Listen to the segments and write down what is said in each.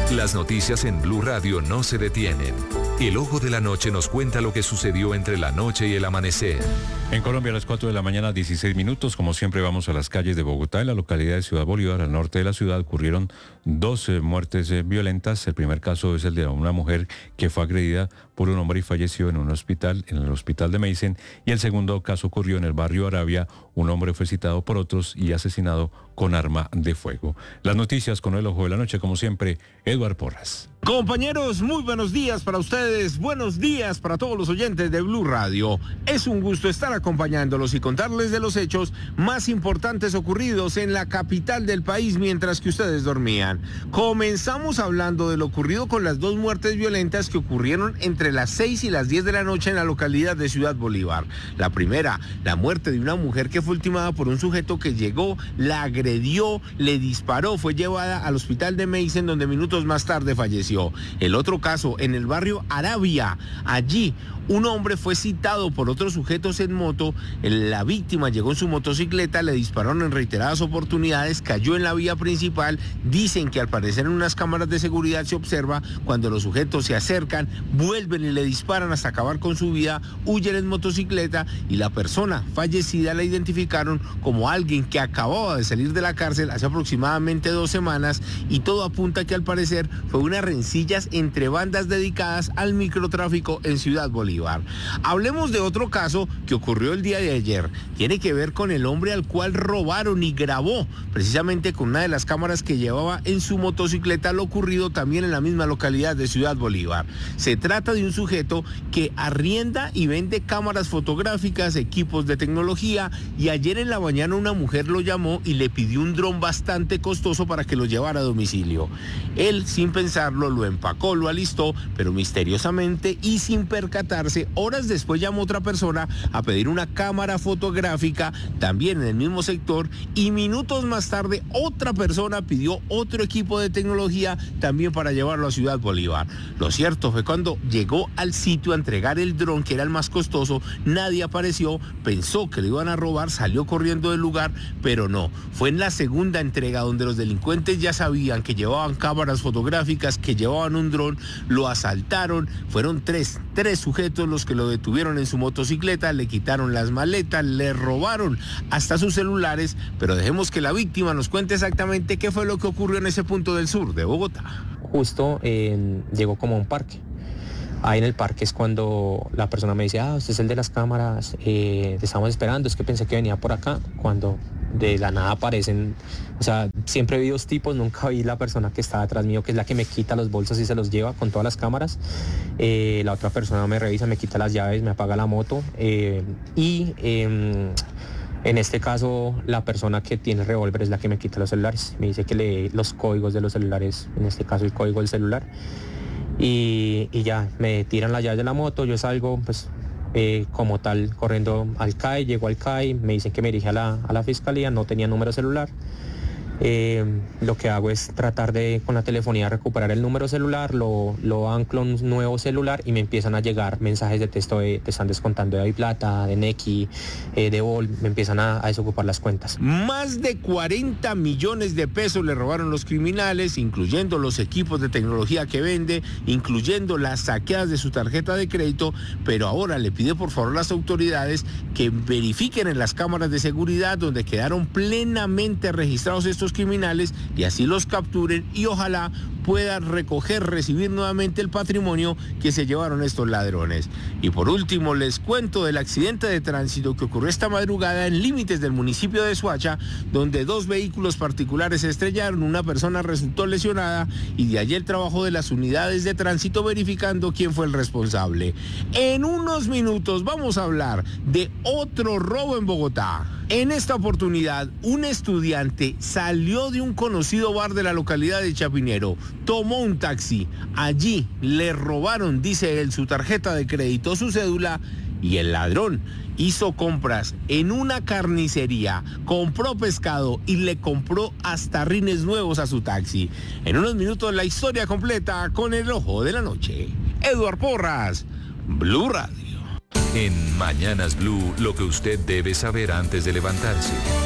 Las noticias en Blue Radio no se detienen. El Ojo de la Noche nos cuenta lo que sucedió entre la noche y el amanecer. En Colombia a las 4 de la mañana, 16 minutos. Como siempre, vamos a las calles de Bogotá. En la localidad de Ciudad Bolívar, al norte de la ciudad, ocurrieron 12 muertes violentas. El primer caso es el de una mujer que fue agredida por un hombre y falleció en un hospital, en el hospital de Meissen. Y el segundo caso ocurrió en el barrio Arabia. Un hombre fue citado por otros y asesinado con arma de fuego. Las noticias con el Ojo de la Noche, como siempre, Eduard Porras. Compañeros, muy buenos días para ustedes, buenos días para todos los oyentes de Blue Radio. Es un gusto estar acompañándolos y contarles de los hechos más importantes ocurridos en la capital del país mientras que ustedes dormían. Comenzamos hablando de lo ocurrido con las dos muertes violentas que ocurrieron entre las 6 y las 10 de la noche en la localidad de Ciudad Bolívar. La primera, la muerte de una mujer que fue ultimada por un sujeto que llegó, la agredió, le disparó, fue llevada al hospital de Meissen donde minutos más tarde falleció. El otro caso en el barrio Arabia, allí un hombre fue citado por otros sujetos en moto, la víctima llegó en su motocicleta, le dispararon en reiteradas oportunidades, cayó en la vía principal, dicen que al parecer en unas cámaras de seguridad se observa cuando los sujetos se acercan, vuelven y le disparan hasta acabar con su vida, huyen en motocicleta y la persona fallecida la identificaron como alguien que acababa de salir de la cárcel hace aproximadamente 2 semanas y todo apunta que al parecer fue una rencillas entre bandas dedicadas al microtráfico en Ciudad Bolívar. Hablemos de otro caso que ocurrió el día de ayer. Tiene que ver con el hombre al cual robaron y grabó precisamente con una de las cámaras que llevaba en su motocicleta lo ocurrido también en la misma localidad de Ciudad Bolívar. Se trata de un sujeto que arrienda y vende cámaras fotográficas, equipos de tecnología y ayer en la mañana una mujer lo llamó y le pidió un dron bastante costoso para que lo llevara a domicilio. Él, sin pensarlo, lo empacó, lo alistó, pero misteriosamente y sin percatarse, horas después llamó otra persona a pedir una cámara fotográfica también en el mismo sector y minutos más tarde otra persona pidió otro equipo de tecnología también para llevarlo a Ciudad Bolívar. Lo cierto fue cuando llegó al sitio a entregar el dron, que era el más costoso, nadie apareció, pensó que lo iban a robar, salió corriendo del lugar, pero no. Fue en la segunda entrega donde los delincuentes ya sabían que llevaban cámaras fotográficas, que llevaban un dron, lo asaltaron, fueron tres sujetos los que lo detuvieron en su motocicleta, le quitaron las maletas, le robaron hasta sus celulares, pero dejemos que la víctima nos cuente exactamente qué fue lo que ocurrió en ese punto del sur de Bogotá. Justo llegó como a un parque. Ahí en el parque es cuando la persona me dice, usted es el de las cámaras, te estamos esperando, es que pensé que venía por acá, cuando de la nada aparecen, o sea, siempre vi 2 tipos, nunca vi la persona que está detrás mío, que es la que me quita los bolsos y se los lleva con todas las cámaras. La otra persona me revisa, me quita las llaves, me apaga la moto en este caso la persona que tiene el revólver es la que me quita los celulares, me dice que lee los códigos de los celulares, en este caso el código del celular. Y ya, me tiran las llaves de la moto, yo salgo pues como tal corriendo al CAI, llego al CAI, me dicen que me dirige a la fiscalía, no tenía número celular. Lo que hago es tratar de con la telefonía recuperar el número celular, lo anclo en un nuevo celular y me empiezan a llegar mensajes de texto de te están descontando de Aviplata, de Nequi, de Vol, me empiezan a desocupar las cuentas. Más de 40 millones de pesos le robaron los criminales, incluyendo los equipos de tecnología que vende, incluyendo las saqueadas de su tarjeta de crédito, pero ahora le pide por favor a las autoridades que verifiquen en las cámaras de seguridad donde quedaron plenamente registrados estos criminales y así los capturen y ojalá puedan recibir nuevamente el patrimonio que se llevaron estos ladrones. Y por último les cuento del accidente de tránsito que ocurrió esta madrugada en límites del municipio de Soacha, donde 2 vehículos particulares se estrellaron, una persona resultó lesionada y de allí el trabajo de las unidades de tránsito verificando quién fue el responsable. En unos minutos vamos a hablar de otro robo en Bogotá. En esta oportunidad, un estudiante salió de un conocido bar de la localidad de Chapinero, tomó un taxi, allí le robaron, dice él, su tarjeta de crédito, su cédula, y el ladrón hizo compras en una carnicería, compró pescado y le compró hasta rines nuevos a su taxi. En unos minutos la historia completa con el Ojo de la Noche. Eduard Porras, Blue Radio. En Mañanas Blue, lo que usted debe saber antes de levantarse.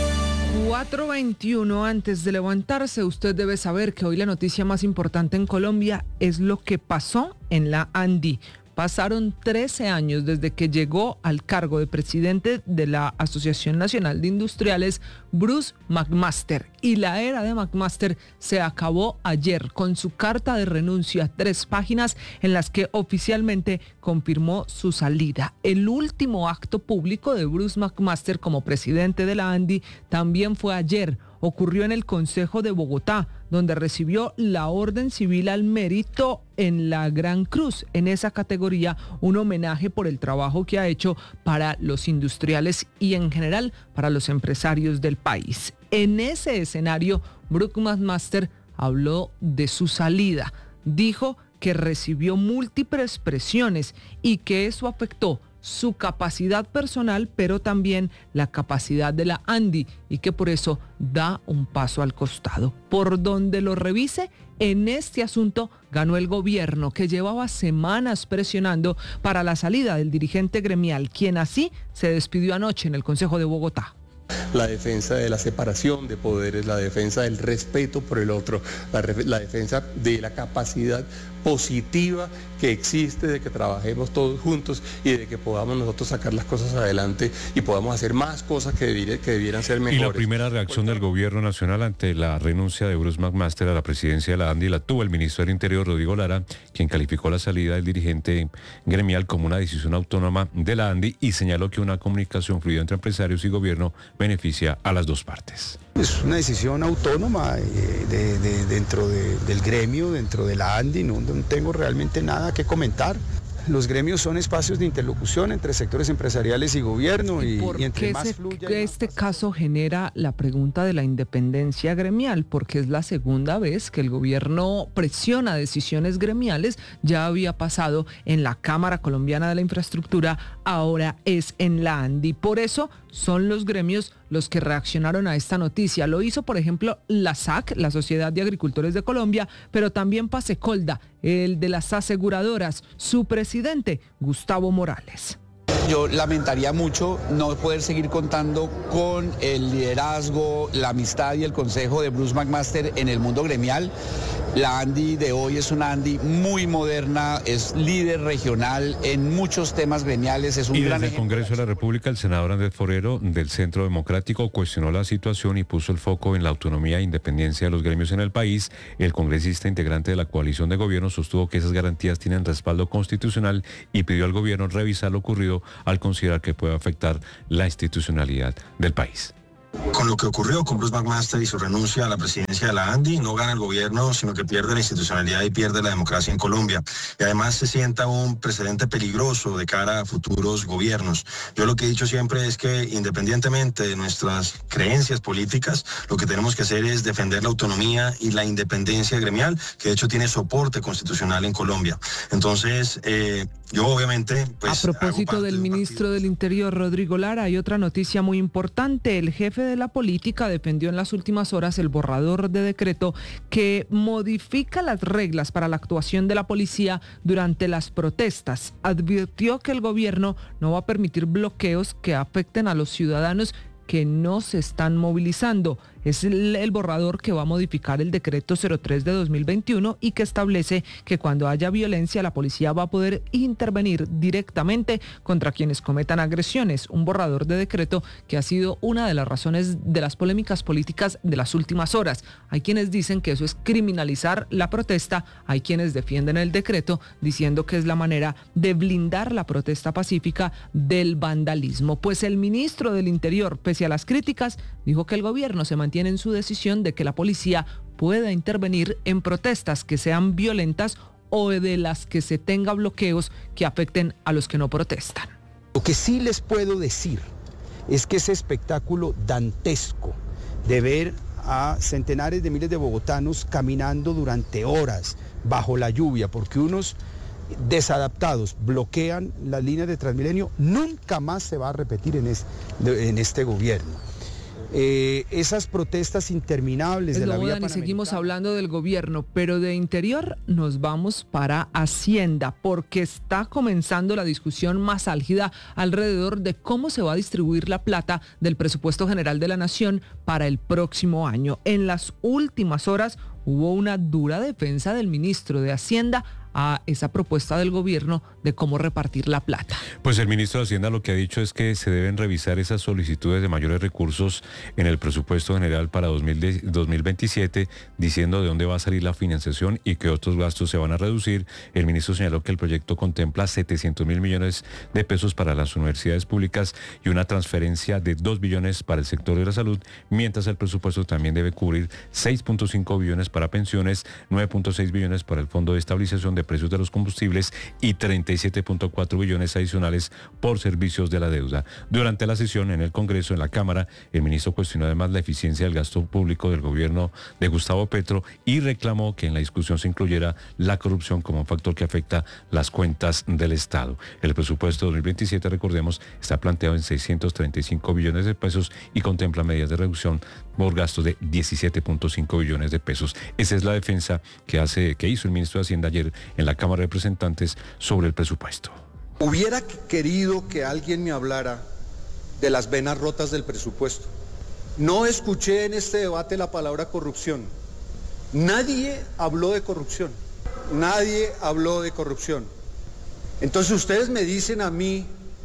4:21, antes de levantarse, usted debe saber que hoy la noticia más importante en Colombia es lo que pasó en la ANDI. Pasaron 13 años desde que llegó al cargo de presidente de la Asociación Nacional de Industriales, Bruce McMaster. Y la era de McMaster se acabó ayer con su carta de renuncia, 3 páginas en las que oficialmente confirmó su salida. El último acto público de Bruce McMaster como presidente de la ANDI también fue ayer. Ocurrió en el Consejo de Bogotá, donde recibió la Orden Civil al Mérito en la Gran Cruz. En esa categoría, un homenaje por el trabajo que ha hecho para los industriales y en general para los empresarios del país. En ese escenario, Bruce McMaster habló de su salida. Dijo que recibió múltiples presiones y que eso afectó su capacidad personal, pero también la capacidad de la ANDI, y que por eso da un paso al costado. Por donde lo revise, en este asunto ganó el gobierno, que llevaba semanas presionando para la salida del dirigente gremial, quien así se despidió anoche en el Consejo de Bogotá. La defensa de la separación de poderes, la defensa del respeto por el otro, la defensa de la capacidad positiva que existe de que trabajemos todos juntos y de que podamos nosotros sacar las cosas adelante y podamos hacer más cosas que debieran ser mejores. Y la primera reacción del gobierno nacional ante la renuncia de Bruce McMaster a la presidencia de la ANDI la tuvo el ministro del Interior, Rodrigo Lara, quien calificó la salida del dirigente gremial como una decisión autónoma de la ANDI y señaló que una comunicación fluida entre empresarios y gobierno beneficia a las dos partes. Es una decisión autónoma dentro del gremio, dentro de la ANDI, no tengo realmente nada que comentar. Los gremios son espacios de interlocución entre sectores empresariales y gobierno y entre más fluya... Este caso genera la pregunta de la independencia gremial, porque es la segunda vez que el gobierno presiona decisiones gremiales. Ya había pasado en la Cámara Colombiana de la Infraestructura, ahora es en la ANDI. Por eso son los gremios los que reaccionaron a esta noticia. Lo hizo, por ejemplo, la SAC, la Sociedad de Agricultores de Colombia, pero también Pasecolda, el de las aseguradoras, su presidente, Gustavo Morales. Yo lamentaría mucho no poder seguir contando con el liderazgo, la amistad y el consejo de Bruce McMaster en el mundo gremial. La ANDI de hoy es una ANDI muy moderna, es líder regional en muchos temas gremiales. Es un y gran desde el Congreso de la República, el senador Andrés Forero del Centro Democrático cuestionó la situación y puso el foco en la autonomía e independencia de los gremios en el país. El congresista integrante de la coalición de gobierno sostuvo que esas garantías tienen respaldo constitucional y pidió al gobierno revisar lo ocurrido al considerar que puede afectar la institucionalidad del país. Con lo que ocurrió con Bruce McMaster y su renuncia a la presidencia de la ANDI, no gana el gobierno, sino que pierde la institucionalidad y pierde la democracia en Colombia. Y además se sienta un precedente peligroso de cara a futuros gobiernos. Yo lo que he dicho siempre es que independientemente de nuestras creencias políticas, lo que tenemos que hacer es defender la autonomía y la independencia gremial, que de hecho tiene soporte constitucional en Colombia. Entonces, yo obviamente... a propósito del ministro del Interior, Rodrigo Lara, hay otra noticia muy importante. El jefe de la política defendió en las últimas horas el borrador de decreto que modifica las reglas para la actuación de la policía durante las protestas. Advirtió que el gobierno no va a permitir bloqueos que afecten a los ciudadanos que no se están movilizando. Es el borrador que va a modificar el decreto 03 de 2021 y que establece que cuando haya violencia la policía va a poder intervenir directamente contra quienes cometan agresiones. Un borrador de decreto que ha sido una de las razones de las polémicas políticas de las últimas horas. Hay quienes dicen que eso es criminalizar la protesta, hay quienes defienden el decreto diciendo que es la manera de blindar la protesta pacífica del vandalismo. Pues el ministro del Interior, pese a las críticas, dijo que el gobierno se mantiene en su decisión de que la policía pueda intervenir en protestas que sean violentas o de las que se tenga bloqueos que afecten a los que no protestan. Lo que sí les puedo decir es que ese espectáculo dantesco de ver a centenares de miles de bogotanos caminando durante horas bajo la lluvia porque unos desadaptados bloquean las líneas de Transmilenio nunca más se va a repetir en este gobierno. esas protestas interminables de la vía Dani, seguimos hablando del gobierno, pero de interior nos vamos para Hacienda, porque está comenzando la discusión más álgida alrededor de cómo se va a distribuir la plata del presupuesto general de la Nación para el próximo año. En las últimas horas hubo una dura defensa del ministro de Hacienda a esa propuesta del gobierno de cómo repartir la plata. Pues el ministro de Hacienda lo que ha dicho es que se deben revisar esas solicitudes de mayores recursos en el presupuesto general para 2027, diciendo de dónde va a salir la financiación y qué otros gastos se van a reducir. El ministro señaló que el proyecto contempla 700.000 millones de pesos para las universidades públicas y una transferencia de 2 billones para el sector de la salud, mientras el presupuesto también debe cubrir 6.5 billones para pensiones, 9.6 billones para el Fondo de Estabilización de Precios de los Combustibles y 37.4 billones adicionales por servicios de la deuda. Durante la sesión en el Congreso, en la Cámara, el ministro cuestionó además la eficiencia del gasto público del gobierno de Gustavo Petro y reclamó que en la discusión se incluyera la corrupción como un factor que afecta las cuentas del Estado. El presupuesto 2027, recordemos, está planteado en 635 billones de pesos y contempla medidas de reducción por gastos de 17.5 billones de pesos. Esa es la defensa que hizo el ministro de Hacienda ayer en la Cámara de Representantes sobre el presupuesto. Hubiera querido que alguien me hablara de las venas rotas del presupuesto. No escuché en este debate la palabra corrupción. Nadie habló de corrupción. Nadie habló de corrupción. Entonces ustedes me dicen a mí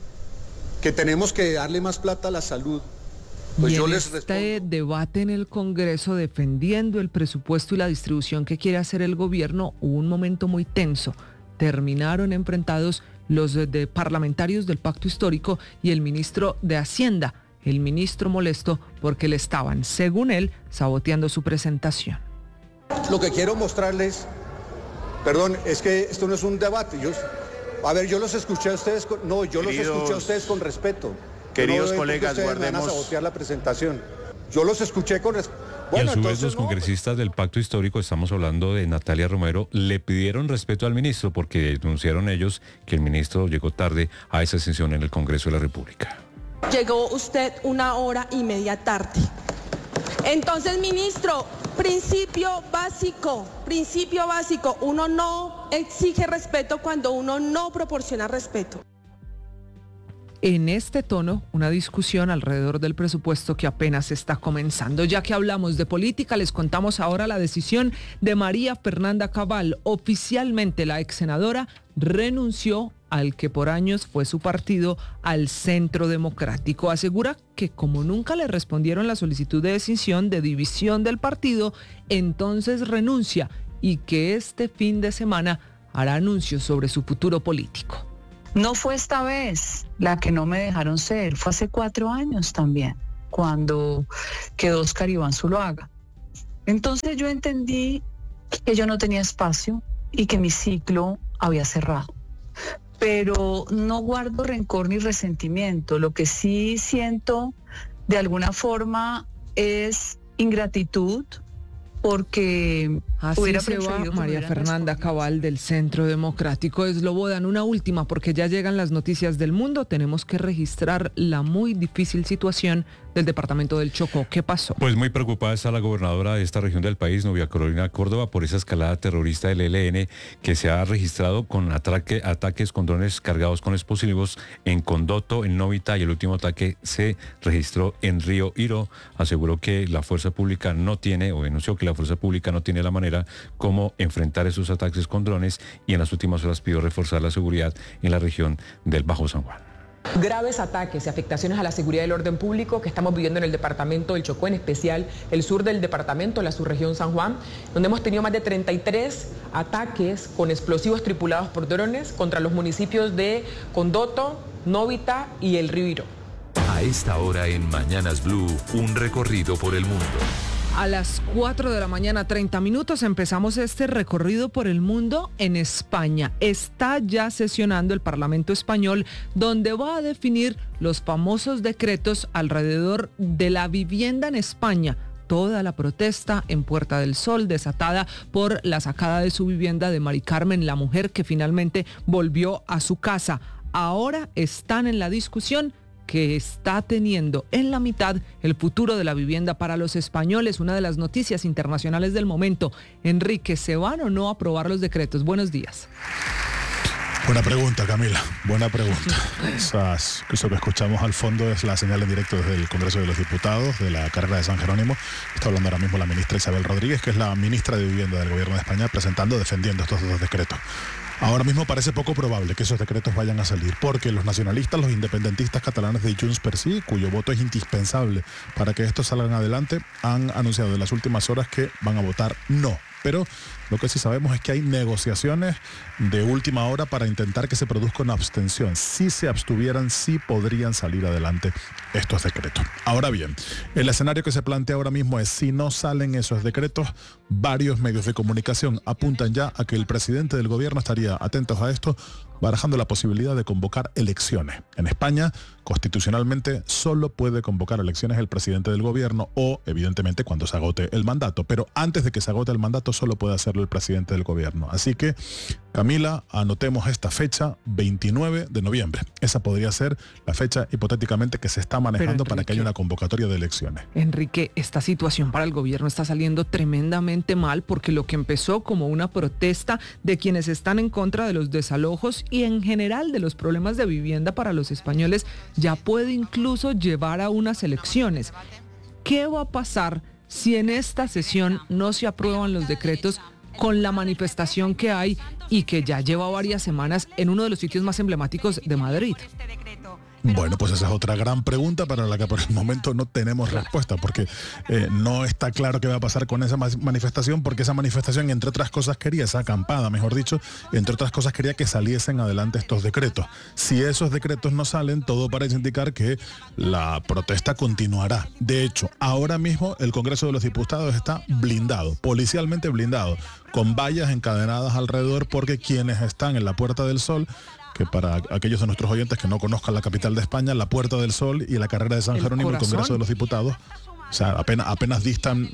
que tenemos que darle más plata a la salud. Pues y yo en les este debate en el Congreso defendiendo el presupuesto y la distribución que quiere hacer el gobierno, hubo un momento muy tenso. Terminaron enfrentados los de parlamentarios del Pacto Histórico y el ministro de Hacienda. El ministro molesto porque le estaban, según él, saboteando su presentación. Lo que quiero mostrarles, perdón, es que esto no es un debate. Yo los escuché a ustedes con respeto. Queridos colegas, guardemos. Van a sabotear la presentación. Yo los escuché con respeto. Bueno, y a su vez los congresistas del Pacto Histórico, estamos hablando de Natalia Romero, le pidieron respeto al ministro porque denunciaron ellos que el ministro llegó tarde a esa sesión en el Congreso de la República. Llegó usted 1 hora y media tarde. Entonces, ministro, principio básico, uno no exige respeto cuando uno no proporciona respeto. En este tono, una discusión alrededor del presupuesto que apenas está comenzando. Ya que hablamos de política, les contamos ahora la decisión de María Fernanda Cabal. Oficialmente, la ex senadora renunció al que por años fue su partido, al Centro Democrático. Asegura que como nunca le respondieron la solicitud de decisión de división del partido, entonces renuncia y que este fin de semana hará anuncios sobre su futuro político. No fue esta vez la que no me dejaron ser, fue hace 4 años también, cuando quedó Oscar Iván Zuluaga. Entonces yo entendí que yo no tenía espacio y que mi ciclo había cerrado. Pero no guardo rencor ni resentimiento. Lo que sí siento de alguna forma es ingratitud, porque así se va María Fernanda Cabal del Centro Democrático. Slobodan, una última, porque ya llegan las noticias del mundo. Tenemos que registrar la muy difícil situación del departamento del Chocó. ¿Qué pasó? Pues muy preocupada está la gobernadora de esta región del país, Nubia Carolina Córdoba, por esa escalada terrorista del ELN que se ha registrado con ataques con drones cargados con explosivos en Condoto, en Novita, y el último ataque se registró en Río Iro. Aseguró que la fuerza pública no tiene, o denunció que la fuerza pública no tiene la manera como enfrentar esos ataques con drones, y en las últimas horas pidió reforzar la seguridad en la región del Bajo San Juan. Graves ataques y afectaciones a la seguridad y el orden público que estamos viviendo en el departamento del Chocó, en especial el sur del departamento, la subregión San Juan, donde hemos tenido más de 33 ataques con explosivos tripulados por drones contra los municipios de Condoto, Novita y el Río Iro. A esta hora en Mañanas Blue, un recorrido por el mundo. A las 4 de la mañana, 30 minutos, empezamos este recorrido por el mundo en España. Está ya sesionando el Parlamento español, donde va a definir los famosos decretos alrededor de la vivienda en España. Toda la protesta en Puerta del Sol, desatada por la sacada de su vivienda de Mari Carmen, la mujer que finalmente volvió a su casa. Ahora están en la discusión que está teniendo en la mitad el futuro de la vivienda para los españoles. Una de las noticias internacionales del momento. Enrique, ¿se van o no a aprobar los decretos? Buenos días. Buena pregunta, Camila, buena pregunta. Eso que escuchamos al fondo es la señal en directo desde el Congreso de los Diputados, de la carrera de San Jerónimo. Está hablando ahora mismo la ministra Isabel Rodríguez, que es la ministra de Vivienda del Gobierno de España, defendiendo estos dos decretos. Ahora mismo parece poco probable que esos decretos vayan a salir, porque los nacionalistas, los independentistas catalanes de Junts per Sí, cuyo voto es indispensable para que estos salgan adelante, han anunciado en las últimas horas que van a votar no. Pero lo que sí sabemos es que hay negociaciones de última hora para intentar que se produzca una abstención. Si se abstuvieran, sí podrían salir adelante estos decretos. Ahora bien, el escenario que se plantea ahora mismo es: si no salen esos decretos, varios medios de comunicación apuntan ya a que el presidente del gobierno estaría atentos a esto, barajando la posibilidad de convocar elecciones. En España, constitucionalmente, solo puede convocar elecciones el presidente del gobierno o, evidentemente, cuando se agote el mandato. Pero antes de que se agote el mandato, solo puede hacerlo el presidente del gobierno. Así que, Camila, anotemos esta fecha, 29 de noviembre. Esa podría ser la fecha, hipotéticamente, que se está manejando para que haya una convocatoria de elecciones. Enrique, esta situación para el gobierno está saliendo tremendamente mal, porque lo que empezó como una protesta de quienes están en contra de los desalojos y en general de los problemas de vivienda para los españoles ya puede incluso llevar a unas elecciones. ¿Qué va a pasar si en esta sesión no se aprueban los decretos, con la manifestación que hay y que ya lleva varias semanas en uno de los sitios más emblemáticos de Madrid? Bueno, pues esa es otra gran pregunta para la que por el momento no tenemos respuesta, porque no está claro qué va a pasar con esa manifestación, porque esa manifestación, entre otras cosas, esa acampada, mejor dicho, entre otras cosas, quería que saliesen adelante estos decretos. Si esos decretos no salen, todo parece indicar que la protesta continuará. De hecho, ahora mismo el Congreso de los Diputados está blindado, policialmente blindado, con vallas encadenadas alrededor, porque quienes están en la Puerta del Sol, que para aquellos de nuestros oyentes que no conozcan la capital de España, la Puerta del Sol y la carrera de San Jerónimo, el Congreso de los Diputados, o sea, apenas distan,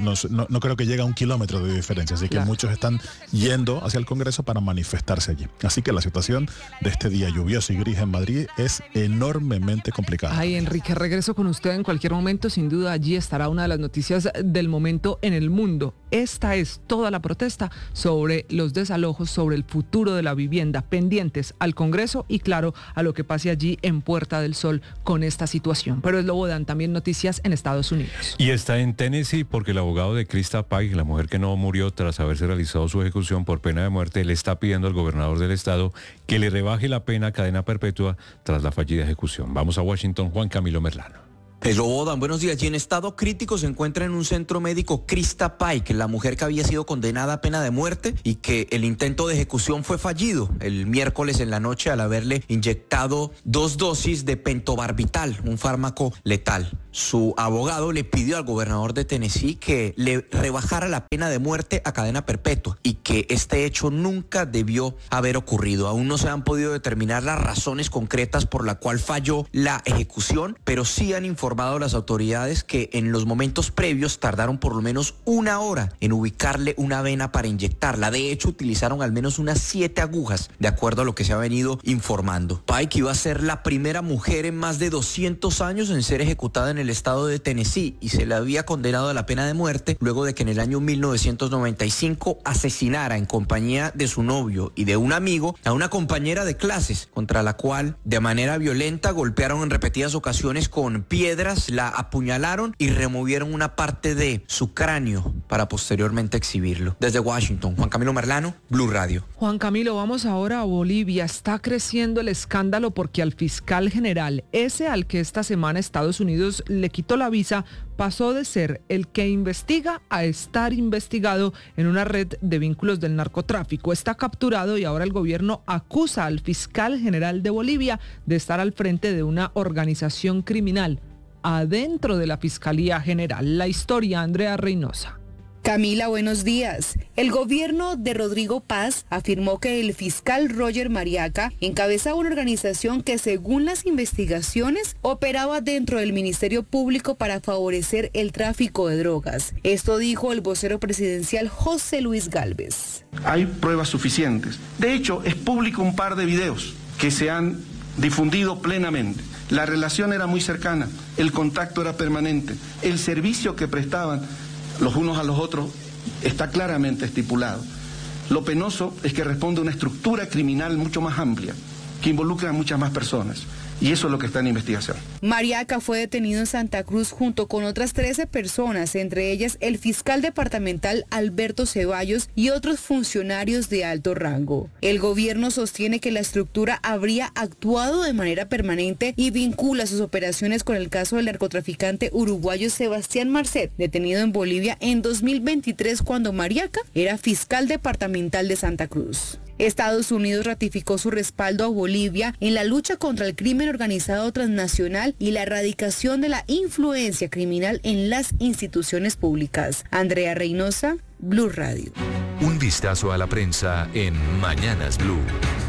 no creo que llegue a 1 kilómetro de diferencia, así que muchos están yendo hacia el Congreso para manifestarse allí. Así que la situación de este día lluvioso y gris en Madrid es enormemente complicada. Ay, Enrique, regreso con usted en cualquier momento. Sin duda allí estará una de las noticias del momento en el mundo. Esta es toda la protesta sobre los desalojos, sobre el futuro de la vivienda, pendientes al Congreso y, claro, a lo que pase allí en Puerta del Sol con esta situación. Pero es lo dan también noticias en Estados Unidos. Y está en Tennessee porque el abogado de Krista Pike, la mujer que no murió tras haberse realizado su ejecución por pena de muerte, le está pidiendo al gobernador del estado que le rebaje la pena a cadena perpetua tras la fallida ejecución. Vamos a Washington, Juan Camilo Merlano. Bodan, buenos días. Y en estado crítico se encuentra en un centro médico Krista Pike, la mujer que había sido condenada a pena de muerte y que el intento de ejecución fue fallido el miércoles en la noche al haberle inyectado 2 dosis de pentobarbital, un fármaco letal. Su abogado le pidió al gobernador de Tennessee que le rebajara la pena de muerte a cadena perpetua y que este hecho nunca debió haber ocurrido. Aún no se han podido determinar las razones concretas por la cual falló la ejecución, pero sí han informado a las autoridades que en los momentos previos tardaron por lo menos 1 hora en ubicarle una vena para inyectarla. De hecho, utilizaron al menos unas 7 agujas, de acuerdo a lo que se ha venido informando. Pike iba a ser la primera mujer en más de 200 años en ser ejecutada en el estado de Tennessee y se le había condenado a la pena de muerte luego de que en el año 1995 asesinara en compañía de su novio y de un amigo a una compañera de clases, contra la cual de manera violenta golpearon en repetidas ocasiones con piedras, la apuñalaron y removieron una parte de su cráneo para posteriormente exhibirlo. Desde Washington, Juan Camilo Merlano, Blue Radio. Juan Camilo, vamos ahora a Bolivia. Está creciendo el escándalo porque al fiscal general, ese al que esta semana Estados Unidos le quitó la visa, pasó de ser el que investiga a estar investigado en una red de vínculos del narcotráfico. Está capturado y ahora el gobierno acusa al fiscal general de Bolivia de estar al frente de una organización criminal adentro de la Fiscalía General. La historia, Andrea Reynosa. Camila, buenos días. El gobierno de Rodrigo Paz afirmó que el fiscal Roger Mariaca encabezaba una organización que, según las investigaciones, operaba dentro del Ministerio Público para favorecer el tráfico de drogas. Esto dijo el vocero presidencial José Luis Gálvez. Hay pruebas suficientes. De hecho, es público un par de videos que se han difundido plenamente. La relación era muy cercana, el contacto era permanente, el servicio que prestaban los unos a los otros está claramente estipulado. Lo penoso es que responde a una estructura criminal mucho más amplia, que involucra a muchas más personas. Y eso es lo que está en investigación. Mariaca fue detenido en Santa Cruz junto con otras 13 personas, entre ellas el fiscal departamental Alberto Ceballos y otros funcionarios de alto rango. El gobierno sostiene que la estructura habría actuado de manera permanente y vincula sus operaciones con el caso del narcotraficante uruguayo Sebastián Marcet, detenido en Bolivia en 2023 cuando Mariaca era fiscal departamental de Santa Cruz. Estados Unidos ratificó su respaldo a Bolivia en la lucha contra el crimen organizado transnacional y la erradicación de la influencia criminal en las instituciones públicas. Andrea Reynosa, Blue Radio. Un vistazo a la prensa en Mañanas Blue.